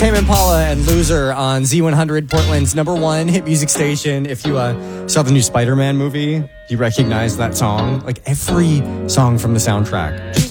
Tame Impala and Loser on Z100, Portland's number one hit music station. If you saw the new Spider-Man movie, you recognize that song. Like every song from the soundtrack just